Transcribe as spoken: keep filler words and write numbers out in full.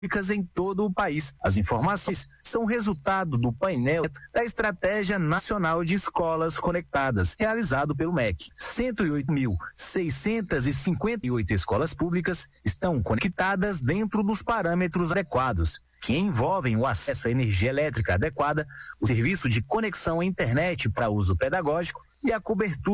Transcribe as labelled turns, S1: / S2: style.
S1: em todo o país. As informações são resultado do painel da Estratégia Nacional de Escolas Conectadas, realizado pelo M E C. cento e oito mil, seiscentas e cinquenta e oito escolas públicas estão conectadas dentro dos parâmetros adequados, que envolvem o acesso à energia elétrica adequada, o serviço de conexão à internet para uso pedagógico e a cobertura